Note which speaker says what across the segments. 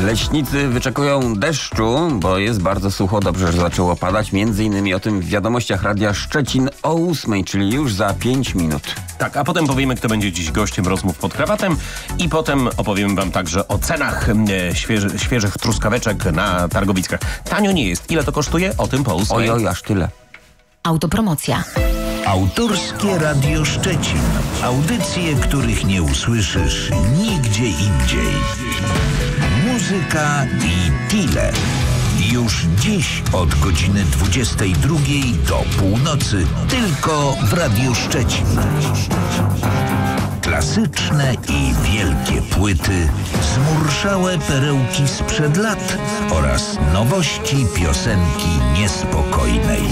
Speaker 1: Leśnicy wyczekują deszczu, bo jest bardzo sucho, dobrze, że zaczęło padać. Między innymi o tym w wiadomościach Radia Szczecin o 8, czyli już za 5 minut.
Speaker 2: Tak, a potem powiemy, kto będzie dziś gościem rozmów pod krawatem i potem opowiemy wam także o cenach świeżych truskaweczek na targowiskach. Tanio nie jest. Ile to kosztuje? O tym po 8.
Speaker 1: Oj, aż tyle.
Speaker 3: Autopromocja.
Speaker 4: Autorskie Radio Szczecin. Audycje, których nie usłyszysz nigdzie indziej. Muzyka i tyle. Już dziś od godziny 22 do północy tylko w Radiu Szczecin. Klasyczne i wielkie płyty, zmurszałe perełki sprzed lat oraz nowości piosenki niespokojnej.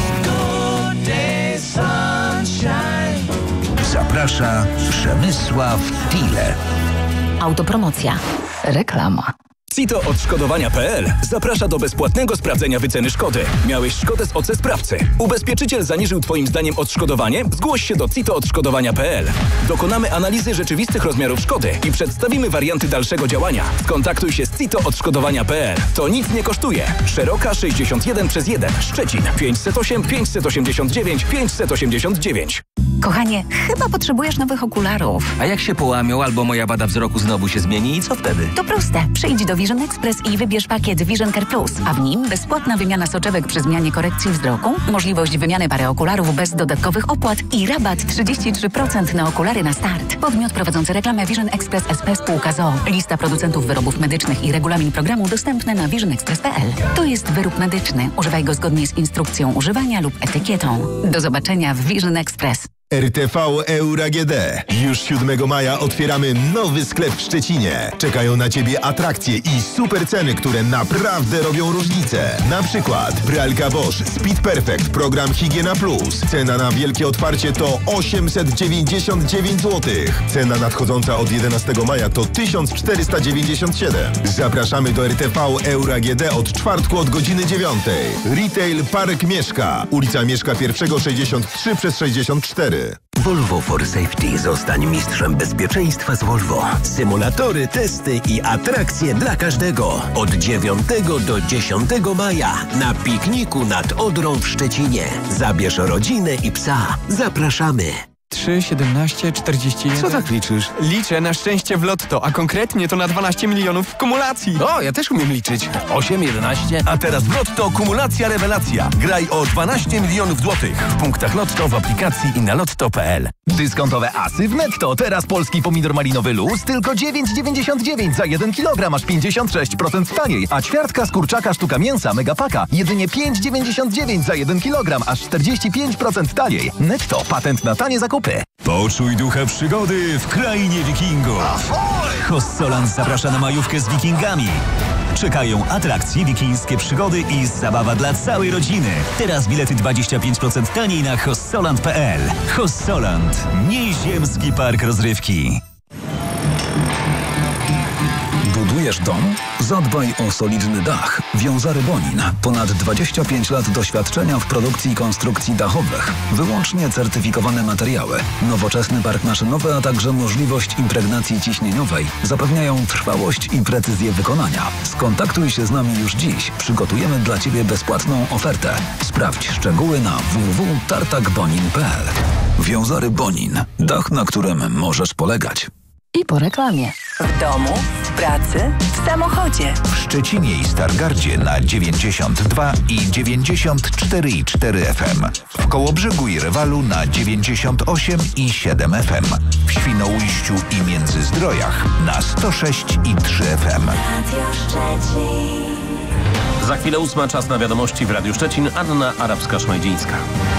Speaker 4: Zaprasza Przemysław Tile.
Speaker 3: Autopromocja. Reklama.
Speaker 5: CITO Odszkodowania.pl zaprasza do bezpłatnego sprawdzenia wyceny Szkody. Miałeś Szkodę z OC Sprawcy. Ubezpieczyciel zaniżył Twoim zdaniem odszkodowanie? Zgłoś się do CITO Odszkodowania.pl. Dokonamy analizy rzeczywistych rozmiarów szkody i przedstawimy warianty dalszego działania. Skontaktuj się z CITO Odszkodowania.pl. To nic nie kosztuje. Szeroka 61/1. Szczecin 508 589 589.
Speaker 3: Kochanie, chyba potrzebujesz nowych okularów.
Speaker 6: A jak się połamią albo moja wada wzroku znowu się zmieni i co wtedy?
Speaker 3: To proste. Przyjdź do Vision Express i wybierz pakiet Vision Care Plus, a w nim bezpłatna wymiana soczewek przy zmianie korekcji wzroku, możliwość wymiany pary okularów bez dodatkowych opłat i rabat 33% na okulary na start. Podmiot prowadzący reklamę Vision Express SP spółka z o.o. Lista producentów wyrobów medycznych i regulamin programu dostępne na visionexpress.pl. To jest wyrób medyczny. Używaj go zgodnie z instrukcją używania lub etykietą. Do zobaczenia w Vision Express.
Speaker 7: RTV Euro AGD. Już 7 maja otwieramy nowy sklep w Szczecinie. Czekają na Ciebie atrakcje i super ceny, które naprawdę robią różnicę. Na przykład pralka Bosch Speed Perfect, program Higiena Plus. Cena na wielkie otwarcie to 899 zł. Cena nadchodząca od 11 maja to 1497. Zapraszamy do RTV Euro AGD od czwartku od godziny 9. Retail Park Mieszka. Ulica Mieszka I 63/64.
Speaker 8: Volvo for Safety. Zostań mistrzem bezpieczeństwa z Volvo. Symulatory, testy i atrakcje dla każdego. Od 9 do 10 maja na pikniku nad Odrą w Szczecinie. Zabierz rodzinę i psa. Zapraszamy.
Speaker 9: 3, 17, 41...
Speaker 6: Co tak liczysz?
Speaker 9: Liczę na szczęście w lotto, a konkretnie to na 12 milionów w kumulacji.
Speaker 6: O, ja też umiem liczyć.
Speaker 5: 8, 11. A teraz w Lotto kumulacja rewelacja. Graj o 12 milionów złotych. W punktach Lotto, w aplikacji i na lotto.pl.
Speaker 10: Dyskontowe asy w Netto. Teraz polski pomidor malinowy luz tylko 9,99 za 1 kg, aż 56% taniej. A ćwiartka z kurczaka sztuka mięsa Megapaka jedynie 5,99 za 1 kg, aż 45% taniej. Netto. Patent na tanie zakupy.
Speaker 4: Poczuj ducha przygody w krainie wikingów. Hossoland zaprasza na majówkę z wikingami. Czekają atrakcje, wikińskie przygody i zabawa dla całej rodziny. Teraz bilety 25% taniej na hossoland.pl. Hossoland. Nieziemski park rozrywki.
Speaker 11: Budujesz dom? Zadbaj o solidny dach. Wiązary Bonin. Ponad 25 lat doświadczenia w produkcji i konstrukcji dachowych. Wyłącznie certyfikowane materiały. Nowoczesny park maszynowy, a także możliwość impregnacji ciśnieniowej zapewniają trwałość i precyzję wykonania. Skontaktuj się z nami już dziś. Przygotujemy dla Ciebie bezpłatną ofertę. Sprawdź szczegóły na www.tartakbonin.pl. Wiązary Bonin. Dach, na którym możesz polegać.
Speaker 3: I po reklamie.
Speaker 12: W domu, w pracy, w samochodzie.
Speaker 4: W Szczecinie i Stargardzie na 92 i 94,4 FM. W Kołobrzegu i Rewalu na 98 i 7 FM. W Świnoujściu i Międzyzdrojach na 106 i 3 FM.
Speaker 2: Za chwilę 8, czas na wiadomości w Radiu Szczecin. Anna Arabska-Szmajdzińska.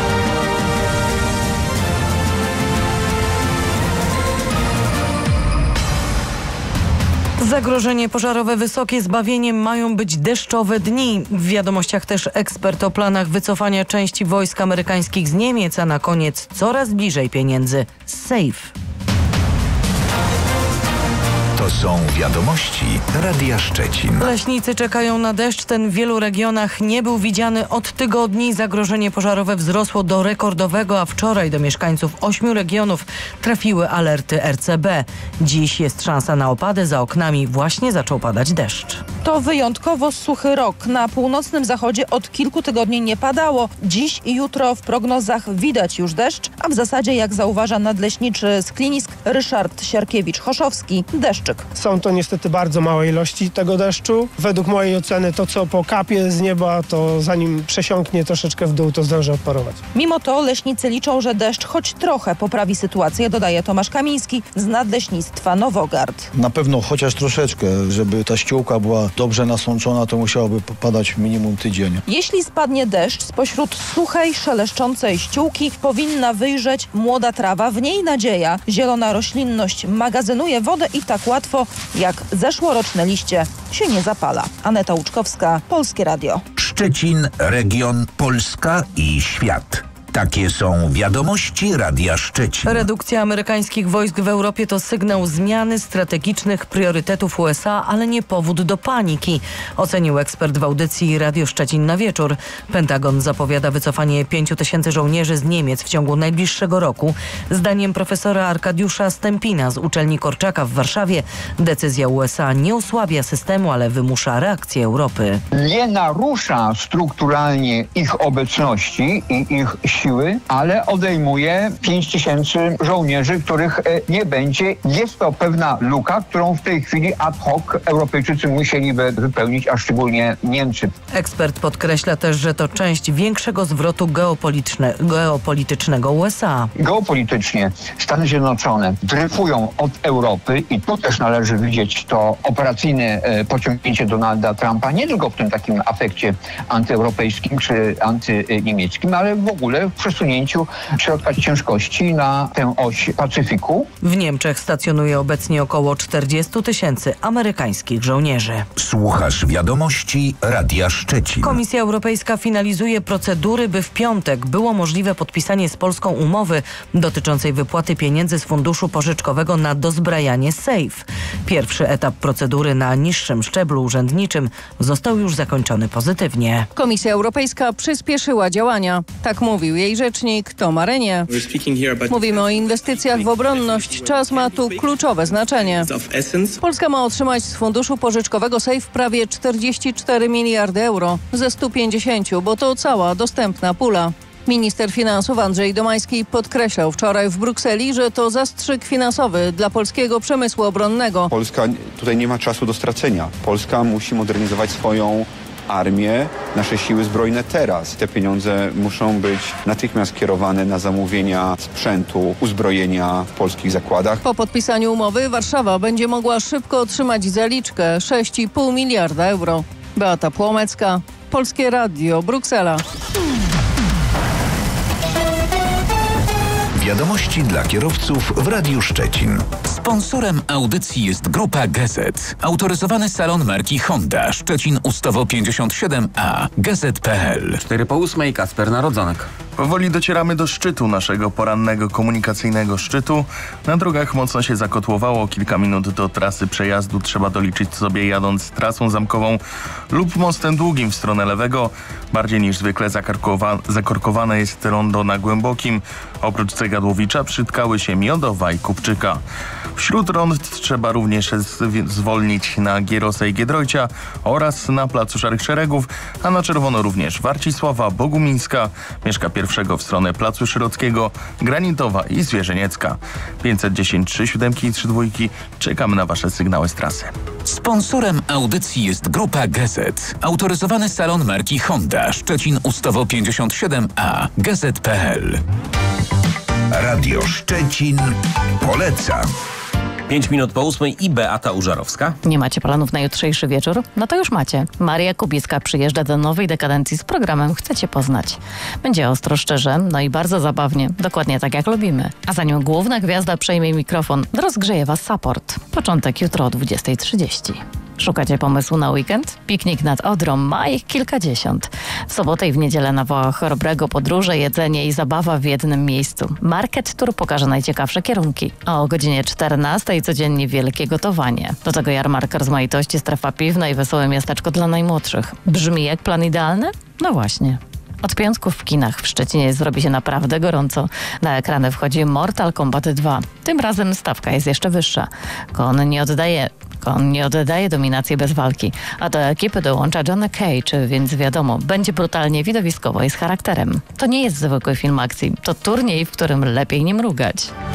Speaker 13: Zagrożenie pożarowe wysokie, zbawieniem mają być deszczowe dni. W wiadomościach też ekspert o planach wycofania części wojsk amerykańskich z Niemiec, a na koniec coraz bliżej pieniędzy z SAFE.
Speaker 4: To są wiadomości Radia Szczecin.
Speaker 13: Leśnicy czekają na deszcz. Ten w wielu regionach nie był widziany od tygodni. Zagrożenie pożarowe wzrosło do rekordowego, a wczoraj do mieszkańców 8 regionów trafiły alerty RCB. Dziś jest szansa na opady. Za oknami właśnie zaczął padać deszcz.
Speaker 14: To wyjątkowo suchy rok. Na północnym zachodzie od kilku tygodni nie padało. Dziś i jutro w prognozach widać już deszcz, a w zasadzie, jak zauważa nadleśniczy z Klinisk Ryszard Siarkiewicz-Choszowski, deszczyk.
Speaker 15: Są to niestety bardzo małe ilości tego deszczu. Według mojej oceny to, co pokapie z nieba, to zanim przesiąknie troszeczkę w dół, to zdąży odparować.
Speaker 14: Mimo to leśnicy liczą, że deszcz choć trochę poprawi sytuację, dodaje Tomasz Kamiński z Nadleśnictwa Nowogard.
Speaker 16: Na pewno chociaż troszeczkę, żeby ta ściółka była dobrze nasączona, to musiałoby padać minimum tydzień.
Speaker 14: Jeśli spadnie deszcz, spośród suchej, szeleszczącej ściółki powinna wyjrzeć młoda trawa. W niej nadzieja. Zielona roślinność magazynuje wodę i tak łatwo jak zeszłoroczne liście się nie zapala. Aneta Łuczkowska, Polskie Radio.
Speaker 17: Szczecin, region, Polska i świat. Takie są wiadomości Radia Szczecin.
Speaker 13: Redukcja amerykańskich wojsk w Europie to sygnał zmiany strategicznych priorytetów USA, ale nie powód do paniki, ocenił ekspert w audycji Radio Szczecin na wieczór. Pentagon zapowiada wycofanie 5000 żołnierzy z Niemiec w ciągu najbliższego roku. Zdaniem profesora Arkadiusza Stępina z uczelni Korczaka w Warszawie decyzja USA nie osłabia systemu, ale wymusza reakcję Europy.
Speaker 18: Nie narusza strukturalnie ich obecności i ich siły, ale odejmuje 5000 żołnierzy, których nie będzie. Jest to pewna luka, którą w tej chwili ad hoc Europejczycy musieliby wypełnić, a szczególnie Niemcy.
Speaker 13: Ekspert podkreśla też, że to część większego zwrotu geopolitycznego USA.
Speaker 18: Geopolitycznie Stany Zjednoczone dryfują od Europy i tu też należy widzieć to operacyjne pociągnięcie Donalda Trumpa, nie tylko w tym takim afekcie antyeuropejskim czy antyniemieckim, ale w ogóle w przesunięciu środka ciężkości na tę oś Pacyfiku.
Speaker 13: W Niemczech stacjonuje obecnie około 40 000 amerykańskich żołnierzy.
Speaker 17: Słuchasz wiadomości Radia Szczecin.
Speaker 13: Komisja Europejska finalizuje procedury, by w piątek było możliwe podpisanie z Polską umowy dotyczącej wypłaty pieniędzy z funduszu pożyczkowego na dozbrajanie SAFE. Pierwszy etap procedury na niższym szczeblu urzędniczym został już zakończony pozytywnie.
Speaker 14: Komisja Europejska przyspieszyła działania. Tak mówił jej rzecznik Tom Renier. Mówimy o inwestycjach w obronność. Czas ma tu kluczowe znaczenie. Polska ma otrzymać z funduszu pożyczkowego SAFE prawie 44 miliardy euro ze 150, bo to cała dostępna pula. Minister finansów Andrzej Domański podkreślał wczoraj w Brukseli, że to zastrzyk finansowy dla polskiego przemysłu obronnego.
Speaker 19: Polska tutaj nie ma czasu do stracenia. Polska musi modernizować swoją armię, nasze siły zbrojne teraz. Te pieniądze muszą być natychmiast kierowane na zamówienia sprzętu, uzbrojenia w polskich zakładach.
Speaker 14: Po podpisaniu umowy Warszawa będzie mogła szybko otrzymać zaliczkę 6,5 miliarda euro. Beata Płomecka, Polskie Radio, Bruksela.
Speaker 17: Wiadomości dla kierowców w Radiu Szczecin.
Speaker 11: Sponsorem audycji jest Grupa Gazet. Autoryzowany salon marki Honda. Szczecin Ustawo 57A. Gazet.pl.
Speaker 1: 7:04, Kasper Narodzonek.
Speaker 20: Powoli docieramy do szczytu naszego porannego komunikacyjnego szczytu. Na drogach mocno się zakotłowało. Kilka minut do trasy przejazdu trzeba doliczyć sobie jadąc trasą zamkową lub mostem długim w stronę lewego. Bardziej niż zwykle zakorkowane jest rondo na Głębokim. Oprócz Cegadłowicza przytkały się Miodowa i Kupczyka. Wśród rond trzeba również zwolnić na Gierosa i Giedroycia oraz na placu Szarych Szeregów, a na czerwono również Warcisława, Bogumińska, Mieszka I w stronę placu Szyrockiego, Granitowa i Zwierzyniecka. 510 37 i 32. Czekamy na wasze sygnały z trasy.
Speaker 11: Sponsorem audycji jest Grupa Gazet. Autoryzowany salon marki Honda. Szczecin Ustawo 57A. Gazet.pl.
Speaker 17: Radio Szczecin poleca.
Speaker 2: 7:05 i Beata Użarowska.
Speaker 21: Nie macie planów na jutrzejszy wieczór? No to już macie. Maria Kubicka przyjeżdża do nowej dekadencji z programem Chcecie poznać. Będzie ostro, szczerze, no i bardzo zabawnie. Dokładnie tak jak lubimy. A zanim główna gwiazda przejmie mikrofon, rozgrzeje was support. Początek jutro o 20:30. Szukacie pomysłu na weekend? Piknik nad Odrą ma ich kilkadziesiąt. W sobotę i w niedzielę na Wałach Chorobrego podróże, jedzenie i zabawa w jednym miejscu. Market Tour pokaże najciekawsze kierunki. A o godzinie 14 codziennie wielkie gotowanie. Do tego jarmark rozmaitości, strefa piwna i wesołe miasteczko dla najmłodszych. Brzmi jak plan idealny? No właśnie. Od piątku w kinach w Szczecinie zrobi się naprawdę gorąco. Na ekrany wchodzi Mortal Kombat 2. Tym razem stawka jest jeszcze wyższa. lekko. Nie oddaje dominacji bez walki. A do ekipy dołącza Johnny Cage, więc wiadomo, będzie brutalnie, widowiskowo i z charakterem. To nie jest zwykły film akcji. To turniej, w którym lepiej nie mrugać.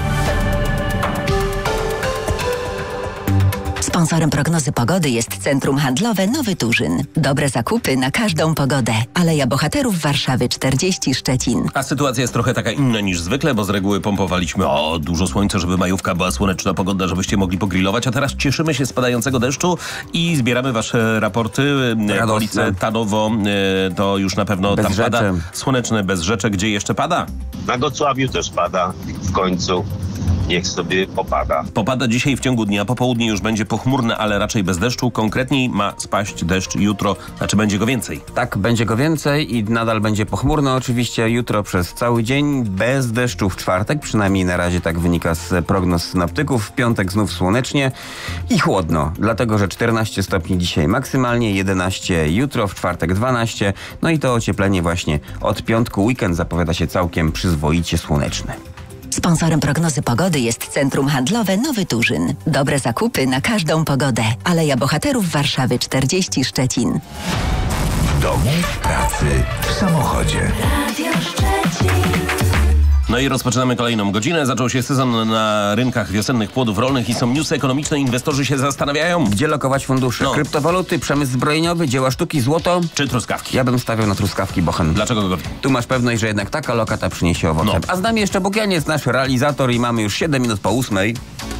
Speaker 7: Sponsorem prognozy pogody jest Centrum Handlowe Nowy Turzyn. Dobre zakupy na każdą pogodę. Aleja Bohaterów Warszawy 40 Szczecin.
Speaker 2: A sytuacja jest trochę taka inna niż zwykle, bo z reguły pompowaliśmy dużo słońca, żeby majówka była słoneczna pogoda, żebyście mogli pogrillować, a teraz cieszymy się z padającego deszczu i zbieramy wasze raporty. Okolice Tarnowo to już na pewno tam pada. Słoneczne Bezzrzecze, gdzie jeszcze pada?
Speaker 22: Na Gocławiu też pada w końcu. Niech sobie popada.
Speaker 2: Popada dzisiaj w ciągu dnia, popołudnie już będzie pochmurne, ale raczej bez deszczu. Konkretniej ma spaść deszcz jutro, znaczy będzie go więcej.
Speaker 1: Tak, będzie go więcej i nadal będzie pochmurno oczywiście jutro przez cały dzień, bez deszczu w czwartek, przynajmniej na razie tak wynika z prognoz synoptyków. W piątek znów słonecznie i chłodno, dlatego że 14 stopni dzisiaj maksymalnie, 11 jutro, w czwartek 12, no i to ocieplenie właśnie od piątku. Weekend zapowiada się całkiem przyzwoicie słoneczny.
Speaker 7: Sponsorem prognozy pogody jest Centrum Handlowe Nowy Turzyn. Dobre zakupy na każdą pogodę. Aleja Bohaterów Warszawy 40 Szczecin.
Speaker 17: W domu, w pracy, w samochodzie.
Speaker 7: Radio Szczecin.
Speaker 2: No i rozpoczynamy kolejną godzinę. Zaczął się sezon na rynkach wiosennych płodów rolnych i są newsy ekonomiczne. Inwestorzy się zastanawiają,
Speaker 1: gdzie lokować fundusze. Kryptowaluty, przemysł zbrojeniowy, dzieła sztuki, złoto
Speaker 2: czy truskawki.
Speaker 1: Ja bym stawiał na truskawki, Bochen.
Speaker 2: Dlaczego, Gogowi?
Speaker 1: Tu masz pewność, że jednak taka lokata przyniesie owoce. A z nami jeszcze Bukianiec, nasz realizator i mamy już 7 minut po 8.